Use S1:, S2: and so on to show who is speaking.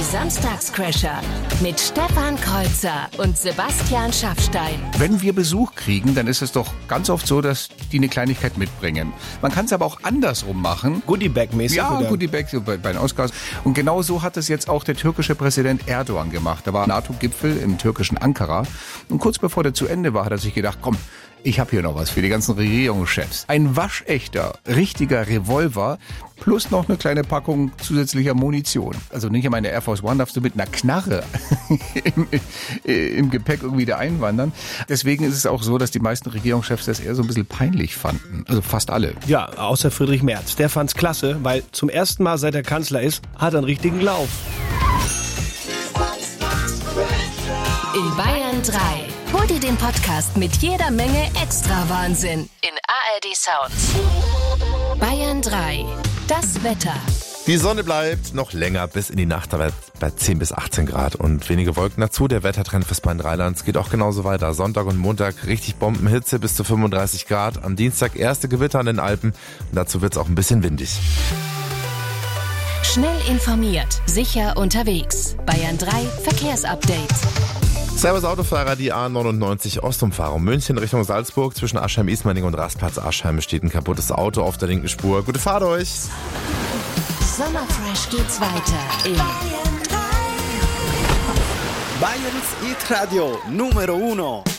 S1: Samstagscrasher mit Stefan Kreuzer und Sebastian Schaffstein.
S2: Wenn wir Besuch kriegen, dann ist es doch ganz oft so, dass die eine Kleinigkeit mitbringen. Man kann es aber auch andersrum machen.
S3: Goodiebag-mäßig?
S2: Ja,
S3: oder?
S2: Goodiebag so bei den Oscars. Und genau so hat es jetzt auch der türkische Präsident Erdogan gemacht. Da war ein NATO-Gipfel im türkischen Ankara. Und kurz bevor der zu Ende war, hat er sich gedacht, komm, ich habe hier noch was für die ganzen Regierungschefs. Ein waschechter, richtiger Revolver plus noch eine kleine Packung zusätzlicher Munition. Also nicht einmal in der Air Force One darfst du mit einer Knarre im Gepäck irgendwie da einwandern. Deswegen ist es auch so, dass die meisten Regierungschefs das eher so ein bisschen peinlich fanden. Also fast alle.
S3: Ja, außer Friedrich Merz. Der fand's klasse, weil zum ersten Mal, seit er Kanzler ist, hat er einen richtigen Lauf.
S1: In Bayern 3. Hol dir den Podcast mit jeder Menge Extra-Wahnsinn in ARD Sounds. Bayern 3. Das Wetter.
S4: Die Sonne bleibt noch länger bis in die Nacht, aber bei 10 bis 18 Grad und wenige Wolken dazu. Der Wettertrend fürs Main-Rheinlands geht auch genauso weiter. Sonntag und Montag richtig Bombenhitze bis zu 35 Grad. Am Dienstag erste Gewitter an den Alpen und dazu wird's auch ein bisschen windig.
S1: Schnell informiert, sicher unterwegs. Bayern 3 Verkehrsupdate.
S4: Servus Autofahrer, die A99 Ostumfahrung München Richtung Salzburg. Zwischen Aschheim-Ismaning und Rastplatz-Aschheim steht ein kaputtes Auto auf der linken Spur. Gute Fahrt euch!
S1: Sommerfresh geht's weiter in
S5: Bayerns Hit Radio Numero 1.